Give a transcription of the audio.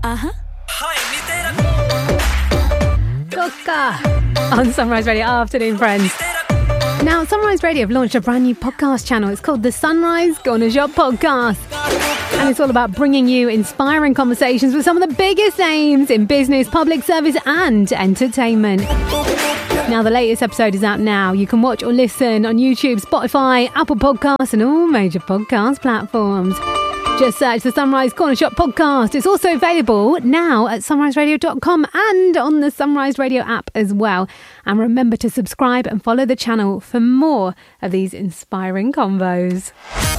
Coca on Sunrise Radio Afternoon, friends. Now, Sunrise Radio have launched a brand new podcast channel. It's called the Sunrise Corner Shop Podcast. And it's all about bringing you inspiring conversations with some of the biggest names in business, public service and entertainment. Now, the latest episode is out now. You can watch or listen on YouTube, Spotify, Apple Podcasts and all major podcast platforms. Just search the Sunrise Corner Shop Podcast. It's also available now at sunriseradio.com and on the Sunrise Radio app as well. And remember to subscribe and follow the channel for more of these inspiring convos.